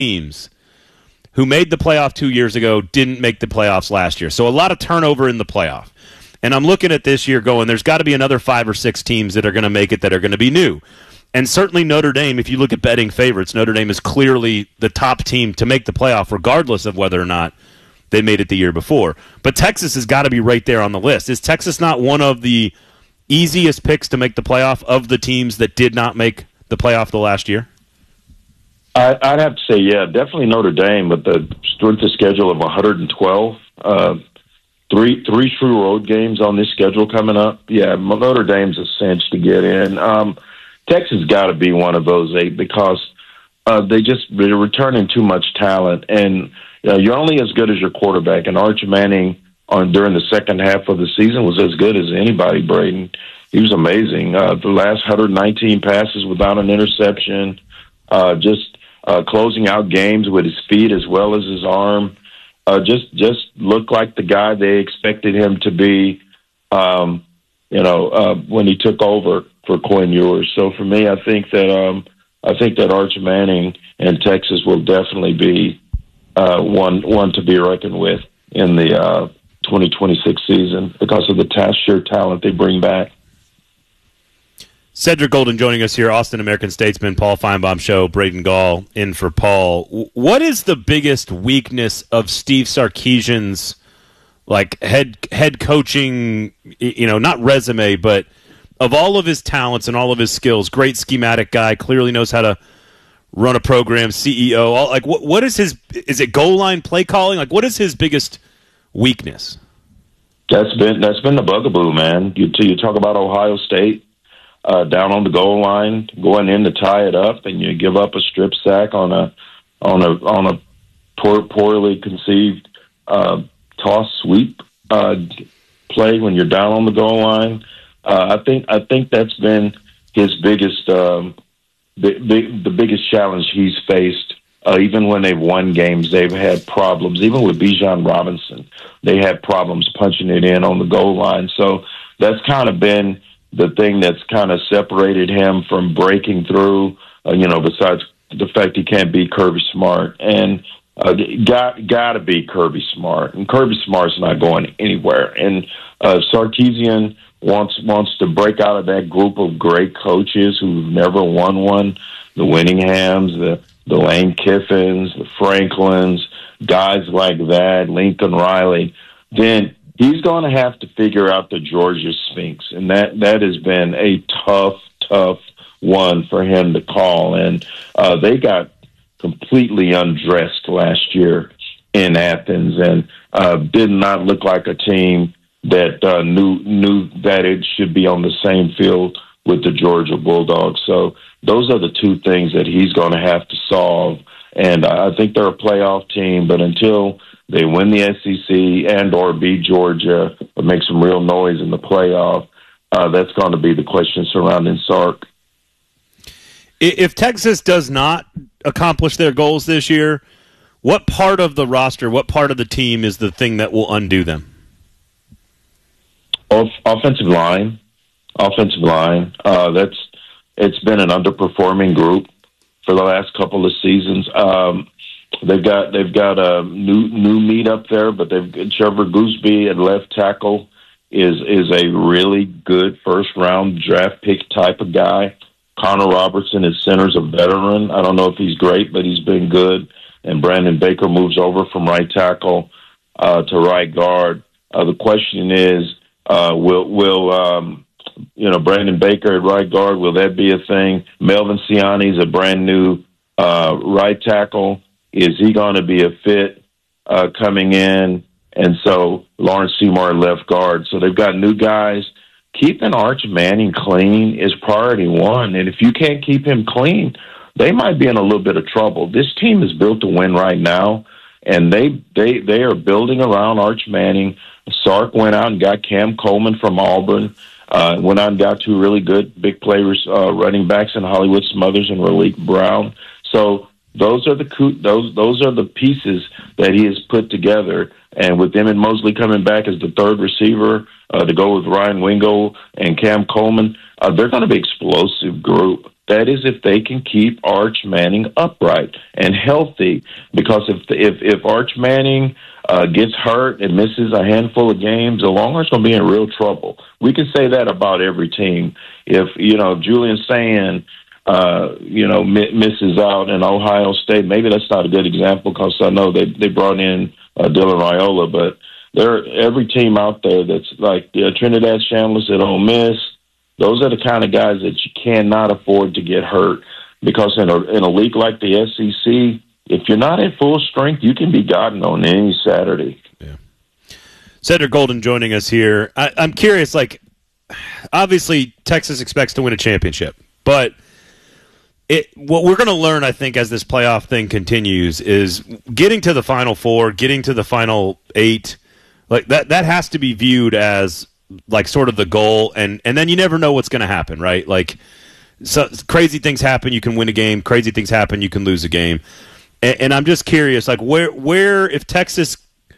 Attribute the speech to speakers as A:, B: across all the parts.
A: teams who made the playoff 2 years ago didn't make the playoffs last year. So a lot of turnover in the playoff. And I'm looking at this year going, there's got to be another 5 or 6 teams that are going to make it that are going to be new. And certainly Notre Dame, if you look at betting favorites, Notre Dame is clearly the top team to make the playoff regardless of whether or not they made it the year before. But Texas has got to be right there on the list. Is Texas not one of the easiest picks to make the playoff of the teams that did not make the playoff the last year?
B: I'd have to say, yeah, definitely Notre Dame, with the strength of schedule of 112, three true road games on this schedule coming up. Yeah, Notre Dame's a cinch to get in. Texas got to be one of those 8 because they're returning too much talent, and you're only as good as your quarterback. And Arch Manning during the second half of the season was as good as anybody. Braden, he was amazing. The last 119 passes without an interception, just closing out games with his feet as well as his arm. Just looked like the guy they expected him to be, when he took over for Quinn Ewers. So for me, I think that Arch Manning and Texas will definitely be one to be reckoned with in the 2026 season because of the sheer talent they bring back.
A: Cedric Golden joining us here, Austin American Statesman, Paul Feinbaum Show, Braden Gall in for Paul. What is the biggest weakness of Steve Sarkisian's head coaching, not resume, but of all of his talents and all of his skills? Great schematic guy, clearly knows how to run a program, CEO. What is is it goal line play calling? What is his biggest weakness?
B: That's been the bugaboo, man. You talk about Ohio State. Down on the goal line, going in to tie it up, and you give up a strip sack on a poorly conceived toss sweep play when you're down on the goal line. I think that's been his biggest the biggest challenge he's faced. Even when they've won games, they've had problems. Even with Bijan Robinson, they had problems punching it in on the goal line. So that's kind of been the thing that's kind of separated him from breaking through, besides the fact he can't beat Kirby Smart. And got to beat Kirby Smart. And Kirby Smart's not going anywhere. And Sarkisian wants to break out of that group of great coaches who've never won one, the Winninghams, the Lane Kiffins, the Franklins, guys like that, Lincoln Riley. Then he's going to have to figure out the Georgia Sphinx, and that has been a tough one for him to call. And they got completely undressed last year in Athens, and did not look like a team that knew that it should be on the same field with the Georgia Bulldogs. So those are the 2 things that he's going to have to solve. And I think they're a playoff team, but until they win the SEC and or beat Georgia or make some real noise in the playoff, that's going to be the question surrounding Sark.
A: If Texas does not accomplish their goals this year, what part of the roster, what part of the team is the thing that will undo them?
B: Offensive line. It's been an underperforming group for the last couple of seasons. They've got a new meat up there, but Trevor Gooseby at left tackle is a really good first round draft pick type of guy. Connor Robertson at center's a veteran. I don't know if he's great, but he's been good. And Brandon Baker moves over from right tackle to right guard. The question is, will Brandon Baker at right guard, will that be a thing? Melvin Siani's a brand new right tackle. Is he going to be a fit coming in? And so Lawrence Seymour left guard. So they've got new guys. Keeping Arch Manning clean is priority 1. And if you can't keep him clean, they might be in a little bit of trouble. This team is built to win right now, and they are building around Arch Manning. Sark went out and got Cam Coleman from Auburn. Went out and got 2 really good big players, running backs in Hollywood Smothers and Raleek Brown. So those are the pieces that he has put together. And with them and Mosley coming back as the 3rd receiver to go with Ryan Wingo and Cam Coleman, they're going to be an explosive group That is if they can keep Arch Manning upright and healthy. Because if Arch Manning gets hurt and misses a handful of games, the Longhorns going to be in real trouble. We can say that about every team. If, Julian Sand, misses out in Ohio State, maybe that's not a good example because I know they brought in Dylan Raiola, but every team out there that's like Trinidad Shambliss at Ole Miss, those are the kind of guys that you cannot afford to get hurt because in a league like the SEC, if you're not at full strength, you can be gotten on any Saturday.
A: Yeah. Cedric Golden joining us here. I'm curious, obviously Texas expects to win a championship, but what we're going to learn, I think, as this playoff thing continues is getting to the Final Four, getting to the Final Eight, that has to be viewed as sort of the goal, and then you never know what's going to happen, right? So crazy things happen, you can win a game. Crazy things happen, you can lose a game. And I'm just curious, where does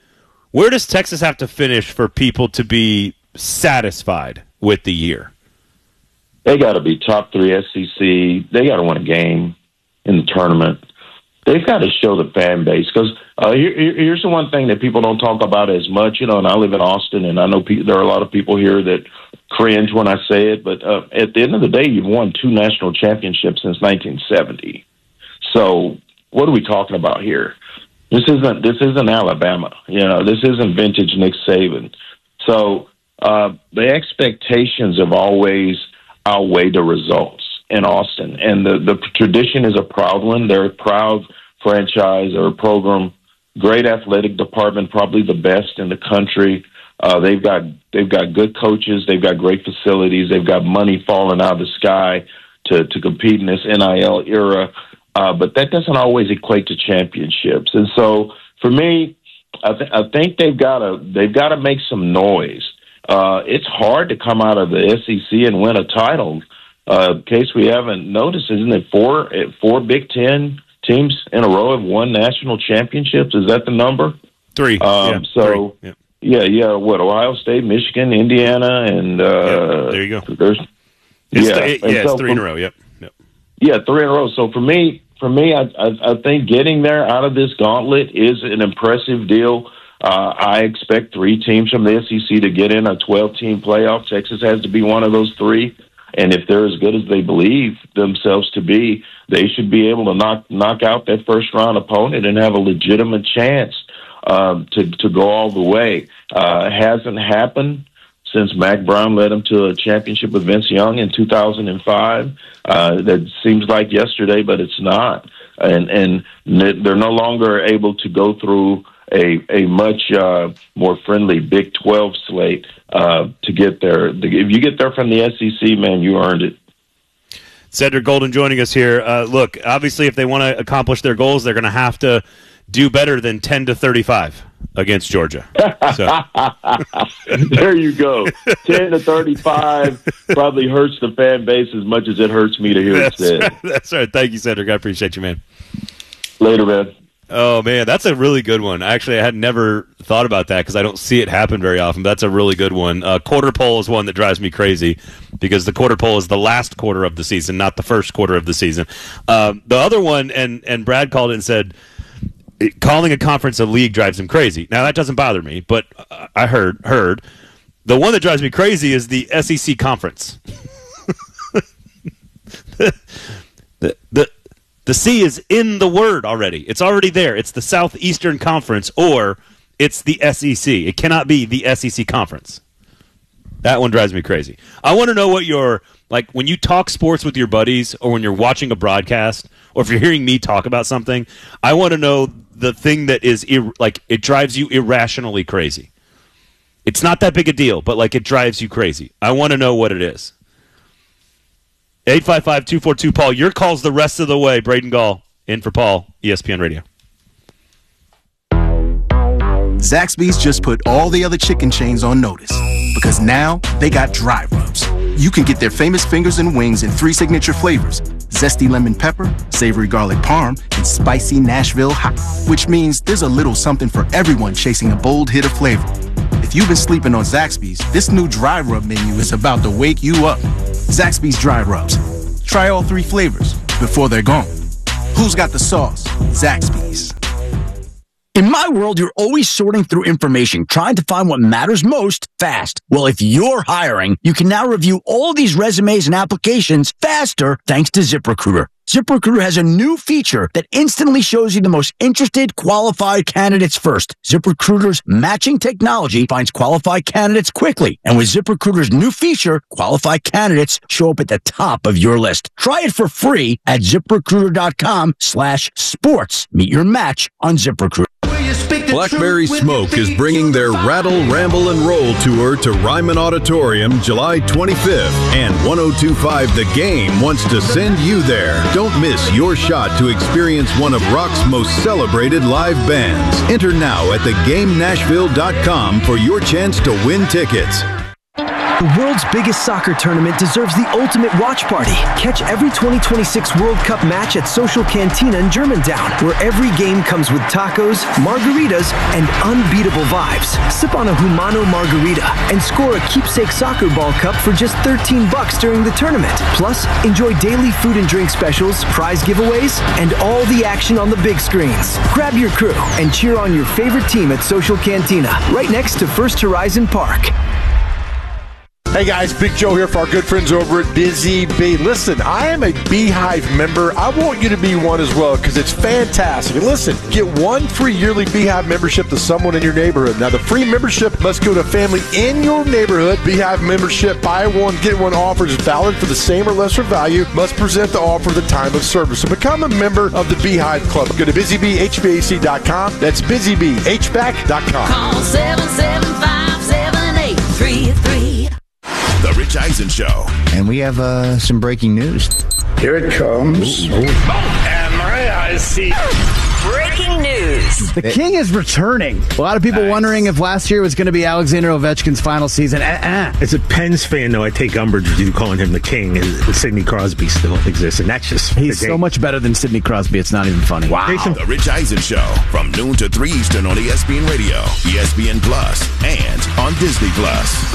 A: Texas have to finish for people to be satisfied with the year?
B: They got to be top 3 SEC. They got to win a game in the tournament. They've got to show the fan base because here's the one thing that people don't talk about as much. And I live in Austin, and I know there are a lot of people here that cringe when I say it. But at the end of the day, you've won 2 national championships since 1970. So what are we talking about here? This isn't Alabama. This isn't vintage Nick Saban. So the expectations have always outweigh the results in Austin. And the tradition is a proud one. They're a proud franchise or a program, great athletic department, probably the best in the country. They've got good coaches. They've got great facilities. They've got money falling out of the sky to compete in this NIL era. But that doesn't always equate to championships. And so for me, I think they've got to make some noise. It's hard to come out of the SEC and win a title. In case we haven't noticed, isn't it 4 Big Ten teams in a row have won national championships? Is that the number?
A: 3.
B: 3. Yeah. What, Ohio State, Michigan, Indiana, and
A: there you go. It's 3 in a row. Yep.
B: Yeah, 3 in a row. So for me, I think getting there out of this gauntlet is an impressive deal. I expect 3 teams from the SEC to get in a 12-team playoff. Texas has to be one of those 3. And if they're as good as they believe themselves to be, they should be able to knock out that first-round opponent and have a legitimate chance to go all the way. Hasn't happened since Mack Brown led them to a championship with Vince Young in 2005. That seems like yesterday, but it's not. And they're no longer able to go through a much more friendly Big 12 slate to get there. If you get there from the SEC, man, you earned it.
A: Cedric Golden joining us here. Look, obviously, if they want to accomplish their goals, they're going to have to do better than 10-35 against Georgia. So.
B: There you go. 10-35 probably hurts the fan base as much as it hurts me to hear it said.
A: That's right. Thank you, Cedric. I appreciate you, man.
B: Later, man.
A: Oh, man, that's a really good one. Actually, I had never thought about that because I don't see it happen very often, but that's a really good one. Quarter pole is one that drives me crazy because the quarter pole is the last quarter of the season, not the first quarter of the season. The other one, and Brad called it and said, calling a conference a league drives him crazy. Now, that doesn't bother me, but I heard. The one that drives me crazy is the SEC conference. The C is in the word already. It's already there. It's the Southeastern Conference or it's the SEC. It cannot be the SEC Conference. That one drives me crazy. I want to know what your, when you talk sports with your buddies or when you're watching a broadcast or if you're hearing me talk about something, I want to know the thing that is, it drives you irrationally crazy. It's not that big a deal, but, it drives you crazy. I want to know what it is. 855-242-PAUL. Your call's the rest of the way. Braden Gall in for Paul, ESPN Radio.
C: Zaxby's just put all the other chicken chains on notice because now they got dry rubs. You can get their famous fingers and wings in 3 signature flavors: zesty lemon pepper, savory garlic parm, and spicy Nashville hot, which means there's a little something for everyone chasing a bold hit of flavor. If you've been sleeping on Zaxby's, this new dry rub menu is about to wake you up. Zaxby's Dry Rubs. Try all 3 flavors before they're gone. Who's got the sauce? Zaxby's.
D: In my world, you're always sorting through information, trying to find what matters most fast. Well, if you're hiring, you can now review all these resumes and applications faster thanks to ZipRecruiter. ZipRecruiter has a new feature that instantly shows you the most interested, qualified candidates first. ZipRecruiter's matching technology finds qualified candidates quickly. And with ZipRecruiter's new feature, qualified candidates show up at the top of your list. Try it for free at ZipRecruiter.com/sports. Meet your match on ZipRecruiter.
E: Blackberry Smoke is bringing their Rattle, Ramble, and Roll tour to Ryman Auditorium July 25th, and 102.5 The Game wants to send you there. Don't miss your shot to experience one of rock's most celebrated live bands. Enter now at thegamenashville.com for your chance to win tickets.
F: The world's biggest soccer tournament deserves the ultimate watch party. Catch every 2026 World Cup match at Social Cantina in Germantown, where every game comes with tacos, margaritas, and unbeatable vibes. Sip on a Humano margarita and score a keepsake soccer ball cup for just $13 during the tournament. Plus, enjoy daily food and drink specials, prize giveaways, and all the action on the big screens. Grab your crew and cheer on your favorite team at Social Cantina, right next to First Horizon Park.
G: Hey guys, Big Joe here for our good friends over at Busy Bee. Listen, I am a Beehive member. I want you to be one as well because it's fantastic. And listen, get 1 free yearly Beehive membership to someone in your neighborhood. Now, the free membership must go to a family in your neighborhood. Beehive membership, buy one, get one offer is valid for the same or lesser value. Must present the offer at the time of service. So become a member of the Beehive Club. Go to busybhvac.com. That's busybhvac.com.
H: Call 775-7833.
I: The Rich Eisen Show.
J: And we have some breaking news.
K: Here it comes.
L: And my eyes see.
H: Breaking news.
M: The King is returning. A lot of people wondering if last year was going to be Alexander Ovechkin's final season.
N: As a Pens fan, though, I take umbrage with you calling him the King, and Sidney Crosby still exists, and that's just...
M: He's so much better than Sidney Crosby, it's not even funny.
I: Wow. The Rich Eisen Show, from noon to 3 Eastern on ESPN Radio, ESPN Plus, and on Disney Plus.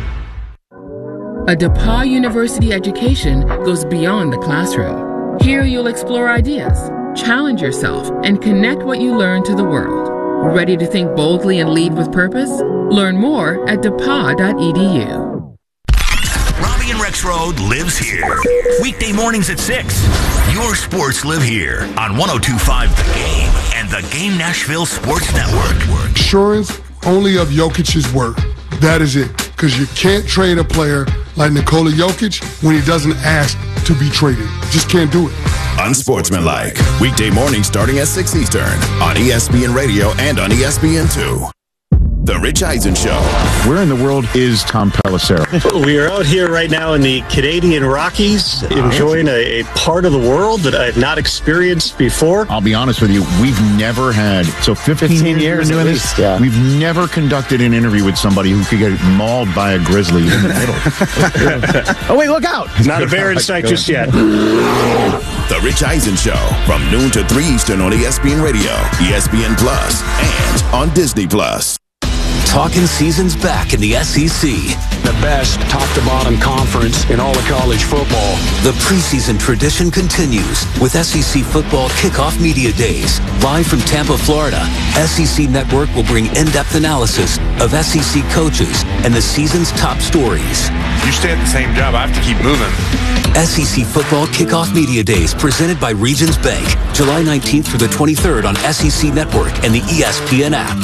O: A DePauw University education goes beyond the classroom. Here you'll explore ideas, challenge yourself, and connect what you learn to the world. Ready to think boldly and lead with purpose? Learn more at depaw.edu.
I: Robbie and Rex Road lives here. Weekday mornings at 6. Your sports live here on 102.5 The Game and the Game Nashville Sports Network.
P: Assurance only of Jokic's work. That is it. Because you can't trade a player like Nikola Jokic when he doesn't ask to be traded. Just can't do it.
I: Unsportsmanlike. Weekday mornings starting at 6 Eastern on ESPN Radio and on ESPN2. The Rich Eisen Show.
J: Where in the world is Tom Pelissero?
N: We are out here right now in the Canadian Rockies, enjoying a part of the world that I've not experienced before.
J: I'll be honest with you, we've never had, 15 years doing this, we've never conducted an interview with somebody who could get mauled by a grizzly in the middle.
M: Oh, wait, look out.
N: Not a bear in sight just yet.
I: The Rich Eisen Show, from noon to 3 Eastern on ESPN Radio, ESPN Plus, and on Disney Plus.
Q: Talking season's back in the SEC.
R: The best top-to-bottom conference in all of college football.
Q: The preseason tradition continues with SEC Football Kickoff Media Days. Live from Tampa, Florida, SEC Network will bring in-depth analysis of SEC coaches and the season's top stories.
S: You stay at the same job, I have to keep moving.
Q: SEC Football Kickoff Media Days, presented by Regions Bank, July 19th through the 23rd on SEC Network and the ESPN app.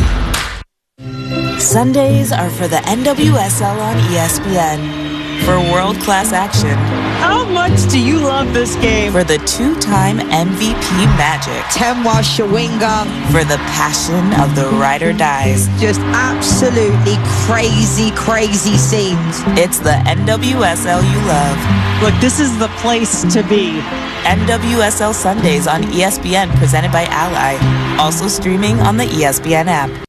T: Sundays are for the NWSL on ESPN. For world-class action.
U: How much do you love this game?
T: For the two-time MVP Magic.
U: Temwa Shawinga.
T: For the passion of the ride or dies.
U: Just absolutely crazy, crazy scenes.
T: It's the NWSL you love.
U: Look, this is the place to be.
T: NWSL Sundays on ESPN, presented by Ally. Also streaming on the ESPN app.